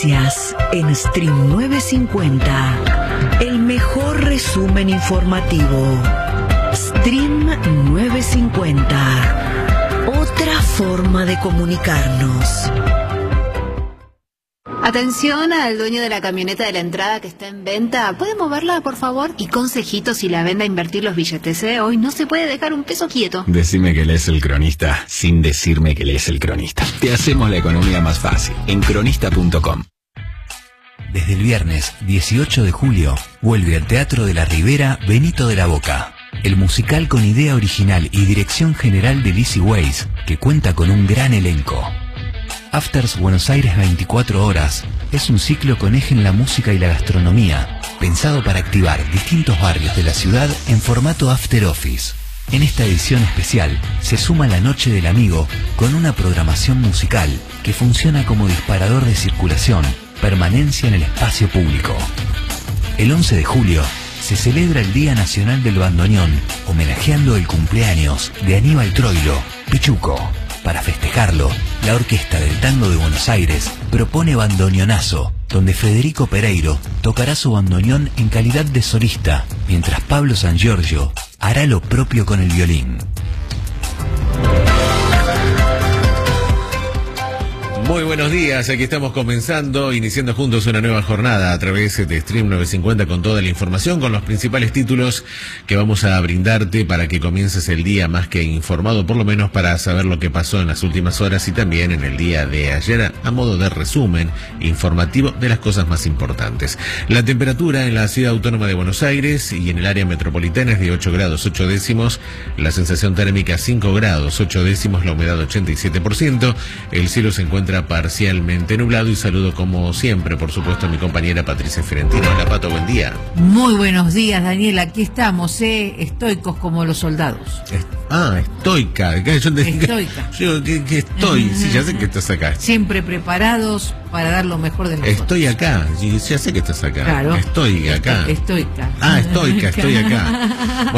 noticias en Stream 950. El mejor resumen informativo. Stream 950. Otra forma de comunicarnos. Atención al dueño de la camioneta de la entrada que está en venta. ¿Puede moverla, por favor? Y consejitos si la vende a invertir los billetes, ¿eh? Hoy no se puede dejar un peso quieto. Decime que lees El Cronista sin decirme que lees El Cronista. Te hacemos la economía más fácil en cronista.com. Desde el viernes 18 de julio vuelve al Teatro de la Ribera Benito de la Boca. El musical con idea original y dirección general de Lizzie Weiss, que cuenta con un gran elenco. Afters Buenos Aires 24 horas es un ciclo con eje en la música y la gastronomía, pensado para activar distintos barrios de la ciudad en formato After Office. En esta edición especial se suma la Noche del Amigo con una programación musical que funciona como disparador de circulación, permanencia en el espacio público. El 11 de julio se celebra el Día Nacional del Bandoneón, homenajeando el cumpleaños de Aníbal Troilo, Pichuco. Para festejarlo, la Orquesta del Tango de Buenos Aires propone Bandoneonazo, donde Federico Pereiro tocará su bandoneón en calidad de solista, mientras Pablo Sangiorgio hará lo propio con el violín. Muy buenos días, aquí estamos comenzando, iniciando juntos una nueva jornada a través de Stream 950 con toda la información, con los principales títulos que vamos a brindarte para que comiences el día más que informado, por lo menos para saber lo que pasó en las últimas horas y también en el día de ayer a modo de resumen informativo de las cosas más importantes. La temperatura en la Ciudad Autónoma de Buenos Aires y en el área metropolitana es de 8 grados 8 décimos, la sensación térmica 5 grados 8 décimos, la humedad 87%, el cielo se encuentra parcialmente nublado y saludo como siempre, por supuesto, a mi compañera Patricia Fiorentino. Hola, Pato, buen día. Muy buenos días, Daniel, aquí estamos, estoicos como los soldados. Estoica. Estoica. Yo que estoy, sí, ya sé que estás acá. Siempre preparados para dar lo mejor de nosotros. Estoy acá, ya sé que estás acá. Claro. Estoy acá. Estoica. Estoica, estoy acá. Bueno,